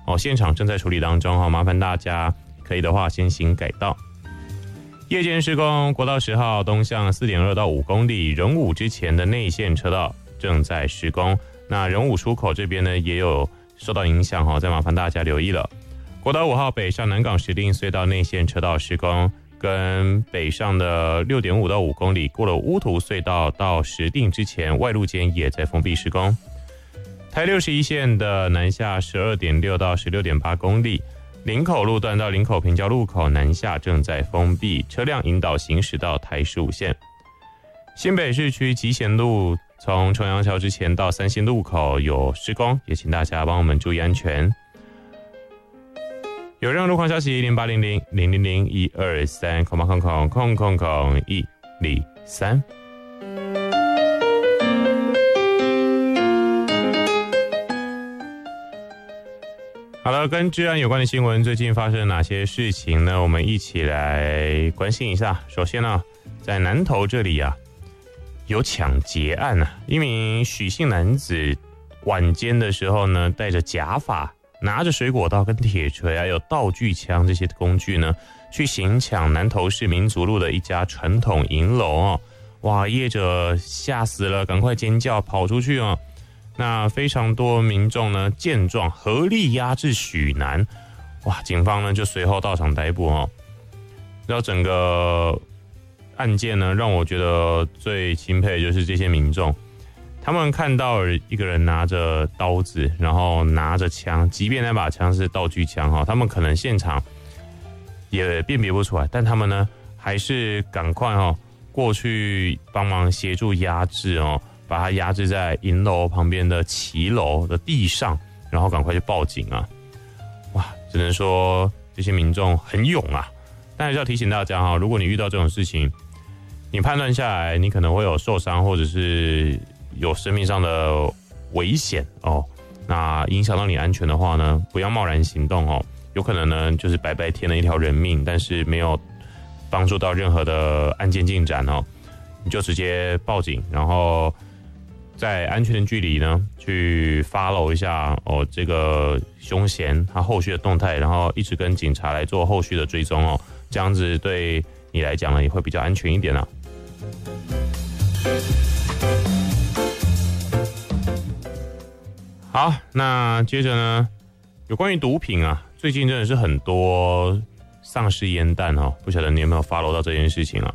现场正在处理当中麻烦大家可以的话先行改道。夜间施工，国道10号东向 4.2 到5公里，仁武之前的内线车道正在施工。那仁武出口这边呢也有受到影响再麻烦大家留意了。国道5号北上南港石碇隧道内线车道施工，跟北上的 6.5 到5公里过了乌涂隧道到石碇之前外路间也在封闭施工。台61线的南下 12.6 到 16.8 公里，林口路段到林口平交路口南下正在封闭，车辆引导行驶到台15线。新北市区集贤路从重阳桥之前到三星路口有施工，也请大家帮我们注意安全。有任何路况消息0800-000-123000-103。好了，跟治安有关的新闻，最近发生了哪些事情呢？我们一起来关心一下。首先呢，在南投这里有抢劫案一名许姓男子晚间的时候呢，戴着假发，拿着水果刀跟铁锤还有道具枪这些工具呢，去行抢南投市民族路的一家传统银楼哇，业者吓死了，赶快尖叫跑出去那非常多民众呢见状合力压制许男，哇，警方呢就随后到场逮捕然后整个案件呢让我觉得最钦佩的就是这些民众，他们看到一个人拿着刀子，然后拿着枪，即便那把枪是道具枪他们可能现场也辨别不出来，但他们呢还是赶快过去帮忙协助压制把它压制在银楼旁边的骑楼的地上，然后赶快去报警哇，只能说这些民众很勇但还是要提醒大家如果你遇到这种事情，你判断下来你可能会有受伤或者是有生命上的危险那影响到你安全的话呢，不要贸然行动有可能呢就是白白添了一条人命，但是没有帮助到任何的案件进展你就直接报警，然后在安全的距离呢去 follow 一下这个凶嫌他后续的动态，然后一直跟警察来做后续的追踪这样子对你来讲呢也会比较安全一点好，那接着呢有关于毒品最近真的是很多丧尸烟弹不晓得你有没有 follow 到这件事情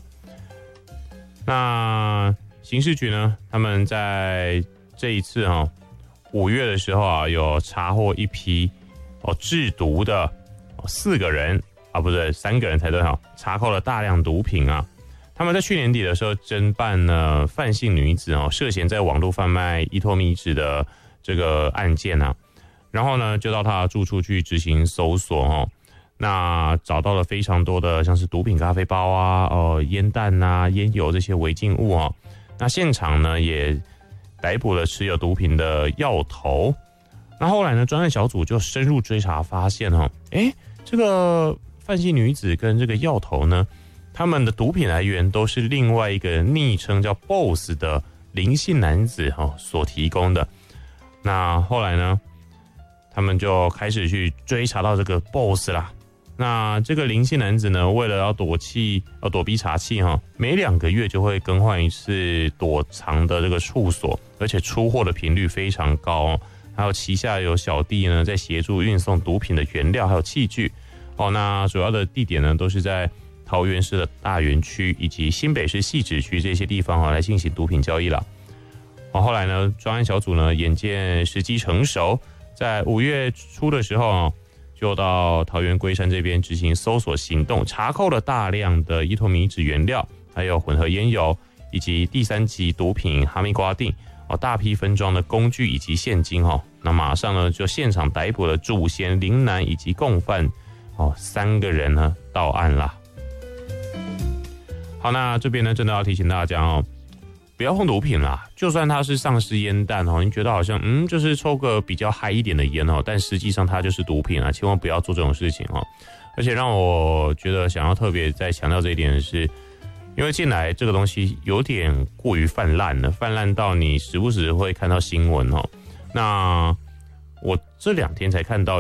那刑事局呢他们在这一次5月的时候有查获一批制毒的4个人不对3个人才对查扣了大量毒品他们在去年底的时候侦办了范姓女子涉嫌在网络贩卖依托米脂的这个案件然后呢就到他的住处去执行搜索那找到了非常多的像是毒品咖啡包烟弹烟油这些违禁物那现场呢也逮捕了持有毒品的药头。那后来呢专案小组就深入追查，发现这个范姓女子跟这个药头呢，他们的毒品来源都是另外一个昵称叫 BOSS 的林姓男子所提供的。那后来呢他们就开始去追查到这个 BOSS 啦。那这个林姓男子呢，为了要躲避查缉每2个月就会更换一次躲藏的这个处所，而且出货的频率非常高还有旗下有小弟呢在协助运送毒品的原料还有器具那主要的地点呢都是在桃园市的大园区以及新北市汐止区这些地方来进行毒品交易了。后来呢专案小组呢眼见时机成熟，在5月初的时候就到桃园龟山这边执行搜索行动，查扣了大量的依托米脂原料，还有混合烟油以及第3级毒品哈密瓜定大批分装的工具以及现金那马上呢就现场逮捕了主嫌林男以及共犯3个人呢到案啦。好，那这边呢真的要提醒大家不要碰毒品啦，就算它是丧尸烟弹你觉得好像就是抽个比较嗨一点的烟但实际上它就是毒品千万不要做这种事情而且让我觉得想要特别再强调这一点的是，因为近来这个东西有点过于泛滥了，泛滥到你时不时会看到新闻那我这2天才看到